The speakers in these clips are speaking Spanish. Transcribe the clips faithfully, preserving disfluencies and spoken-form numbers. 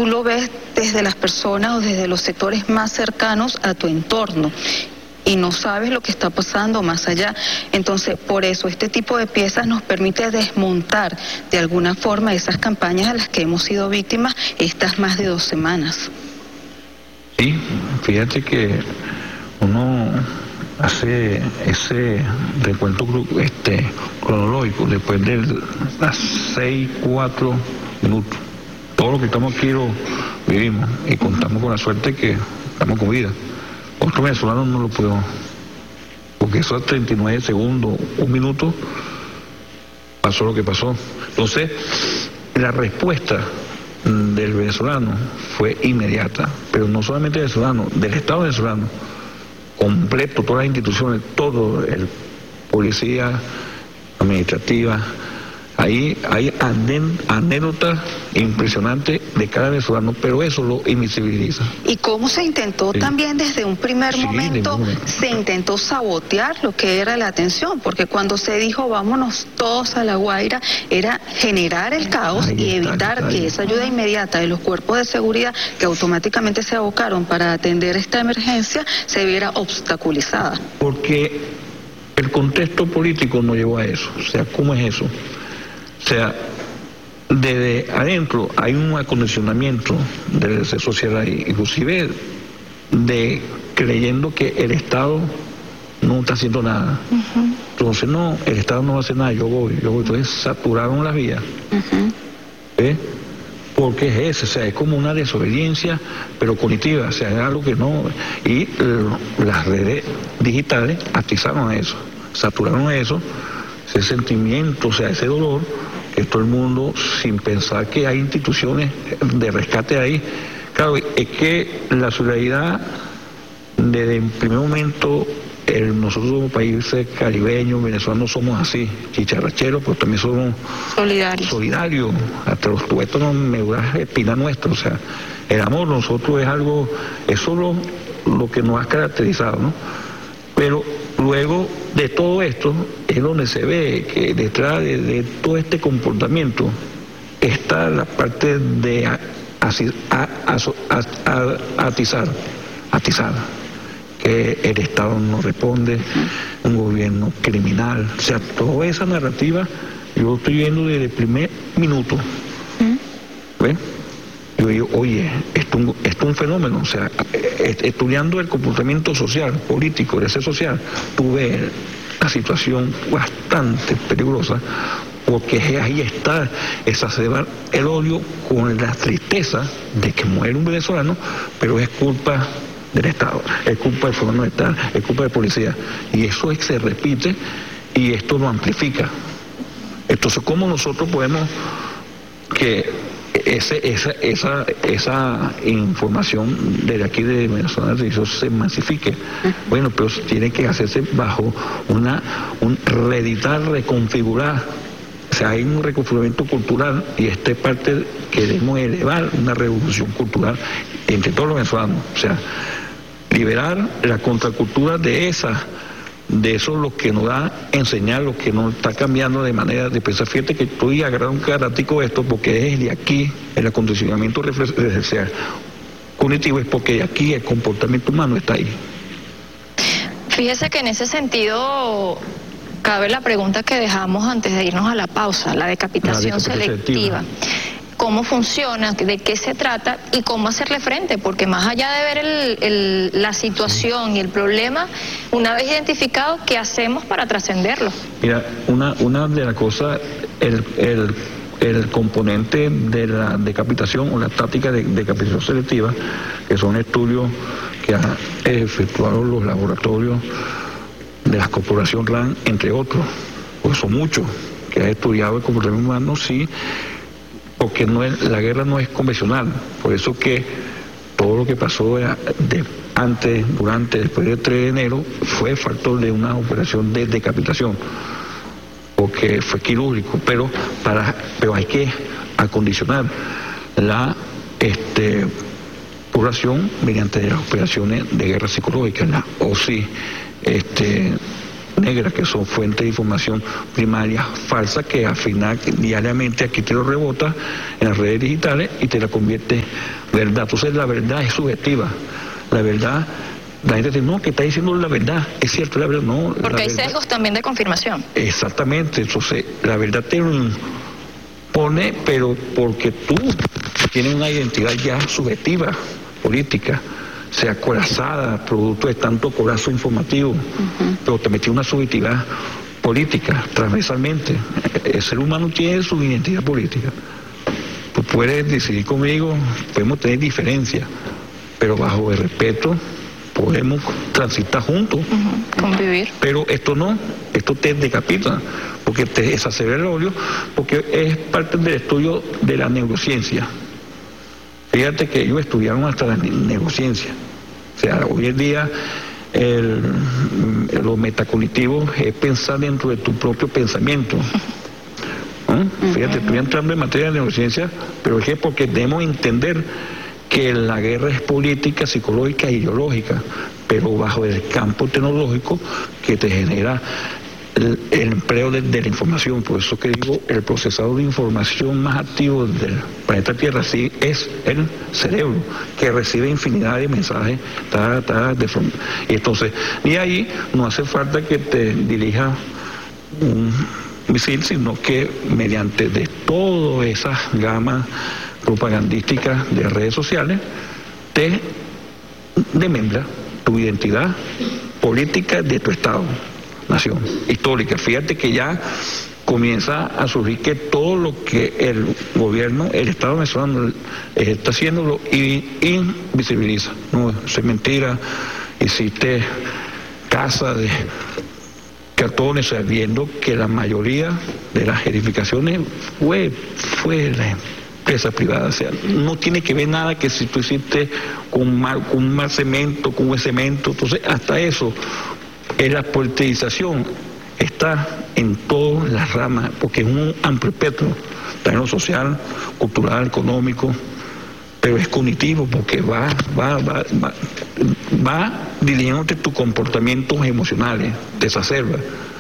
tú lo ves desde las personas o desde los sectores más cercanos a tu entorno y no sabes lo que está pasando más allá. Entonces, por eso este tipo de piezas nos permite desmontar de alguna forma esas campañas a las que hemos sido víctimas estas más de dos semanas. Sí, fíjate que uno hace ese recuento este, cronológico después de las seis, cuatro minutos. Todo lo que estamos aquí lo vivimos y contamos con la suerte que estamos con vida. Otro venezolano no lo puedo, porque esos treinta y nueve segundos, un minuto, pasó lo que pasó. Entonces, la respuesta del venezolano fue inmediata, pero no solamente del venezolano, del Estado venezolano, completo, todas las instituciones, todo, el policía, administrativa. Ahí hay anécdotas impresionantes de cada venezolano, pero eso lo invisibiliza. ¿Y cómo se intentó sí. también desde un primer sí, momento, se intentó sabotear lo que era la atención? Porque cuando se dijo vámonos todos a La Guaira, era generar el caos ahí y está, evitar está que esa ayuda inmediata de los cuerpos de seguridad que automáticamente se abocaron para atender esta emergencia se viera obstaculizada. Porque el contexto político no llevó a eso. O sea, ¿cómo es eso? O sea, desde adentro hay un acondicionamiento del deseo social ahí, inclusive de creyendo que el Estado no está haciendo nada. Uh-huh. Entonces, no, el Estado no va a hacer nada, yo voy, yo voy. Entonces saturaron las vías. Uh-huh. ¿Eh? Porque es eso, o sea, es como una desobediencia, pero cognitiva, o sea, es algo que no... Y eh, las redes digitales atizaron a eso, saturaron a eso, ese sentimiento, o sea, ese dolor, que todo el mundo, sin pensar que hay instituciones de rescate ahí. Claro, es que la solidaridad, desde el primer momento, el, nosotros somos países caribeños, venezolanos somos así, chicharracheros, pero también somos solidarios. solidarios. Hasta los tubetos nos medulas espina nuestra, o sea, el amor nosotros es algo, es solo lo que nos ha caracterizado, ¿no? Pero luego de todo esto es donde se ve que detrás de, de todo este comportamiento está la parte de a, a, a, a, a, atizar, atizar, que el Estado no responde, un gobierno criminal, o sea, toda esa narrativa yo lo estoy viendo desde el primer minuto. ¿Ves? Yo digo, oye, esto, esto es un fenómeno, o sea, estudiando el comportamiento social, político, de ser social, tú ves la situación bastante peligrosa, porque ahí está exacerbar el odio con la tristeza de que muere un venezolano, pero es culpa del Estado, es culpa del fenómeno Estado, es culpa de policía, y eso es, se repite y esto lo amplifica. Entonces, ¿cómo nosotros podemos que Ese, esa, esa, esa información desde aquí de Venezuela se masifique? Bueno, pero tiene que hacerse bajo una un reeditar, reconfigurar. O sea, hay un reconfiguramiento cultural y esta es parte, queremos elevar una revolución cultural entre todos los venezolanos. O sea, liberar la contracultura de esa de eso lo que nos da enseñar, lo que nos está cambiando de manera de pensar. Fíjate que estoy agarrando un caratico esto porque es de aquí el acondicionamiento reflexivo cognitivo, es porque aquí el comportamiento humano está ahí. Fíjese que en ese sentido cabe la pregunta que dejamos antes de irnos a la pausa, la decapitación, la decapitación selectiva. selectiva. ¿Cómo funciona? ¿De qué se trata? ¿Y cómo hacerle frente? Porque más allá de ver el, el, la situación y el problema, una vez identificado, ¿qué hacemos para trascenderlo? Mira, una, una de las cosas, el, el, el componente de la decapitación o la táctica de decapitación selectiva, que son estudios que han efectuado los laboratorios de la Corporación R A N, entre otros, pues son muchos, que han estudiado el comportamiento humano, sí, porque no es, la guerra no es convencional, por eso que todo lo que pasó de, antes, durante, después del tres de enero fue factor de una operación de decapitación, porque fue quirúrgico, pero para pero hay que acondicionar la este, población mediante las operaciones de guerra psicológica, la O S I, este, negras, que son fuentes de información primaria falsa, que al final diariamente aquí te lo rebota en las redes digitales y te la convierte en verdad. Entonces la verdad es subjetiva. La verdad, la gente dice, no, que está diciendo la verdad, es cierto, la verdad, no. Porque hay verdad, sesgos también de confirmación. Exactamente, entonces la verdad te pone, pero porque tú tienes una identidad ya subjetiva, política, sea corazada, producto de tanto corazo informativo, uh-huh. pero te metí una subjetividad política, transversalmente. El ser humano tiene su identidad política. Tú puedes decidir conmigo, podemos tener diferencias, pero bajo el respeto podemos transitar juntos. Uh-huh. Convivir. Pero esto no, esto te decapita, porque te exacerba el odio, porque es parte del estudio de la neurociencia. Fíjate que ellos estudiaron hasta la neurociencia. O sea, hoy en día el, lo metacognitivo es pensar dentro de tu propio pensamiento. ¿Eh? Fíjate, estoy entrando en materia de neurociencia, pero es que porque debemos entender que la guerra es política, psicológica e ideológica, pero bajo el campo tecnológico que te genera el, el empleo de, de la información. Por eso que digo, el procesador de información más activo del planeta Tierra sí es el cerebro, que recibe infinidad de mensajes. Ta, ta, de y entonces, y ahí no hace falta que te dirija un misil, sino que mediante de todas esas gamas propagandísticas de redes sociales, te desmembra tu identidad política de tu Estado, nación, histórica. Fíjate que ya comienza a surgir que todo lo que el gobierno, el Estado venezolano está haciendo lo invisibiliza. No, eso es mentira, existe casa de cartones, sabiendo que la mayoría de las edificaciones fue, fue la empresa privada. O sea, no tiene que ver nada que si tú hiciste con, mal, con un mal cemento, con un cemento. Entonces, hasta eso, en la politización está en todas las ramas, porque es un amplio espectro, está en lo social, cultural, económico, pero es cognitivo, porque va, va, va, va, va dirigiéndote tus comportamientos emocionales, te exacerba.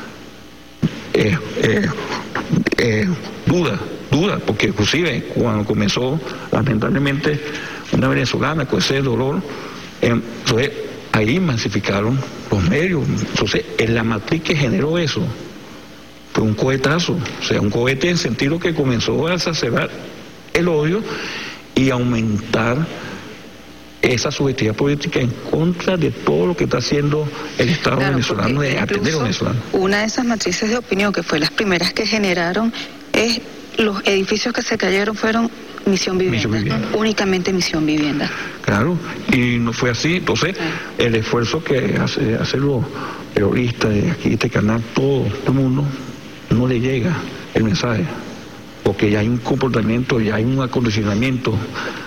Eh, eh, eh, duda, duda, porque inclusive cuando comenzó, lamentablemente, una venezolana con ese dolor, eh, entonces ahí masificaron los medios. Entonces, en la matriz que generó eso, fue un cohetazo, o sea, un cohete en sentido que comenzó a exacerbar el odio y aumentar esa subjetividad política en contra de todo lo que está haciendo el Estado claro, venezolano de atender a los venezolanos. Una de esas matrices de opinión que fue las primeras que generaron es los edificios que se cayeron fueron Misión Vivienda, misión vivienda. únicamente Misión Vivienda. Claro, y no fue así. Entonces, sí. el esfuerzo que hace, hace los periodistas de aquí, este canal, todo, todo el mundo, no le llega el mensaje, porque ya hay un comportamiento, ya hay un acondicionamiento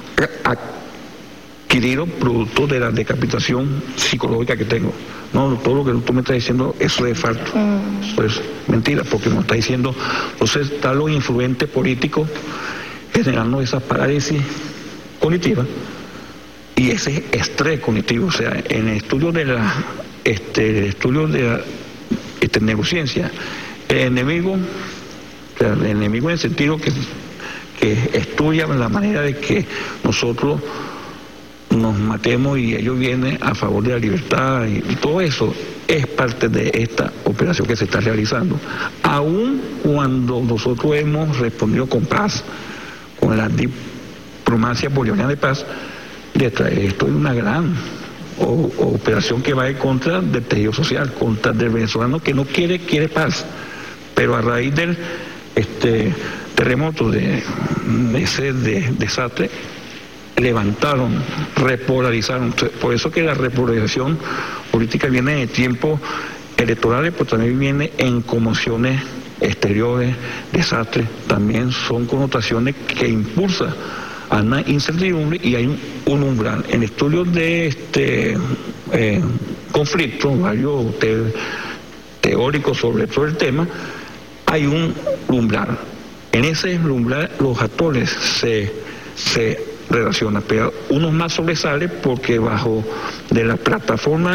adquirido producto de la decapitación psicológica que tengo. No, todo lo que tú me estás diciendo, eso es falso, mm. eso es mentira, porque nos está diciendo, entonces están los influentes políticos generando esa parálisis cognitiva y ese estrés cognitivo. O sea, en el estudio de la, este, el estudio de la este, neurociencia, el enemigo, o sea, el enemigo en el sentido que, que estudia la manera de que nosotros nos matemos y ellos vienen a favor de la libertad y, y todo eso es parte de esta operación que se está realizando. Aun cuando nosotros hemos respondido con paz, con la diplomacia bolivariana de paz, detrás de esto hay una gran o, o operación que va en contra del tejido social, contra del venezolano que no quiere, quiere paz. Pero a raíz del este, terremoto, de, de ese de, desastre, levantaron, repolarizaron. Por eso que la repolarización política viene de tiempos electorales, pero también viene en conmociones exteriores, desastres, también son connotaciones que impulsan a una incertidumbre y hay un, un umbral. En estudios de este eh, conflicto, varios te, teóricos sobre, sobre el tema, hay un umbral. En ese umbral los actores se, se relacionan, pero unos más sobresalen porque bajo de la plataforma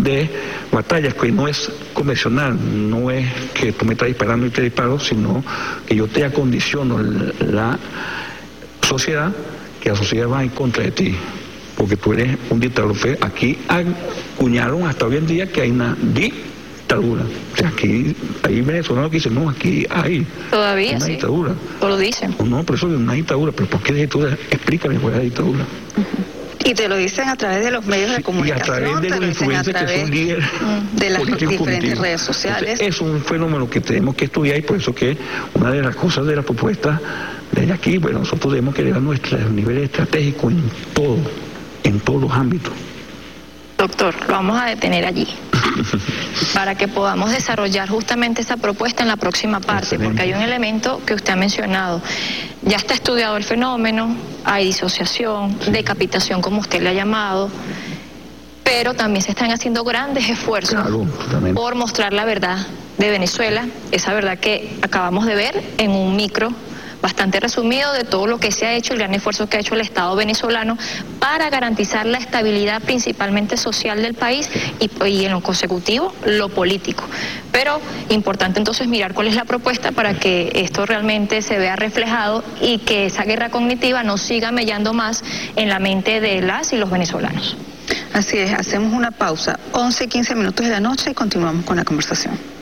de batallas, que no es convencional, no es que tú me estás disparando y te disparo, sino que yo te acondiciono la sociedad, que la sociedad va en contra de ti, porque tú eres un dictador. Aquí acuñaron hasta hoy en día que hay una dictadura. O sea, aquí hay venezolanos que dicen, no, aquí hay todavía una sí. dictadura. O lo dicen. No, no, pero eso es una dictadura. ¿Pero por qué dictadura? Explícame cuál es la dictadura. Uh-huh. Y te lo dicen a través de los medios de comunicación, y a través de los influencers que son líderes de las diferentes políticos. redes sociales. Entonces, es un fenómeno que tenemos que estudiar, y por eso que una de las cosas de la propuesta de aquí, bueno, nosotros debemos que elevar nuestro nivel estratégico en todo, en todos los ámbitos. Doctor, lo vamos a detener allí para que podamos desarrollar justamente esa propuesta en la próxima parte. Excelente. Porque hay un elemento que usted ha mencionado. Ya está estudiado el fenómeno, hay disociación, sí. decapitación, como usted le ha llamado, pero también se están haciendo grandes esfuerzos claro, por mostrar la verdad de Venezuela, esa verdad que acabamos de ver en un micro bastante resumido de todo lo que se ha hecho, el gran esfuerzo que ha hecho el Estado venezolano para garantizar la estabilidad principalmente social del país y, y en lo consecutivo, lo político. Pero importante entonces mirar cuál es la propuesta para que esto realmente se vea reflejado y que esa guerra cognitiva no siga mellando más en la mente de las y los venezolanos. Así es, hacemos una pausa, once y quince minutos de la noche y continuamos con la conversación.